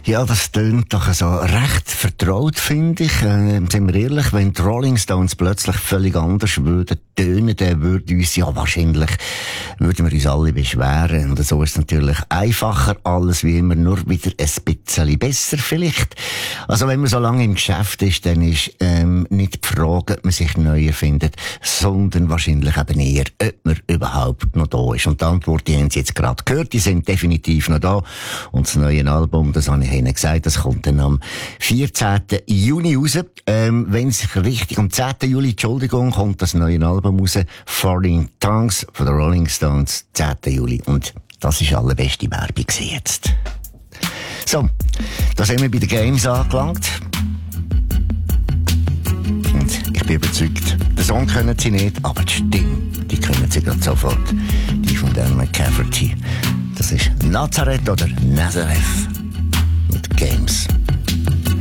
Ja, das tönt doch so recht vertraut, finde ich. Sind wir ehrlich, wenn die Rolling Stones plötzlich völlig anders würden tönen, dann würden wir uns alle beschweren. Und so ist es natürlich einfacher, alles wie immer, nur wieder ein bisschen besser vielleicht. Also wenn man so lange im Geschäft ist, dann ist nicht die Frage, ob man sich neu erfindet, sondern wahrscheinlich eben eher, ob man überhaupt noch da ist. Und die Antwort, die haben Sie jetzt gerade gehört, die sind definitiv noch da. Und das neue Album, das habe ich Ihnen gesagt, das kommt dann am 14. Juni raus. Wenn es richtig, am 10. Juli, Entschuldigung, kommt das neue Album raus, Foreign Tongues von den Rolling Stones, 10. Juli. Und das ist allerbeste Werbung jetzt. So, da sind wir bei den Games angelangt. Und ich bin überzeugt, den Song können Sie nicht, aber die Stimme, die können Sie gerade sofort. Die von Dan McCafferty. Das ist Nazareth oder Nazareth.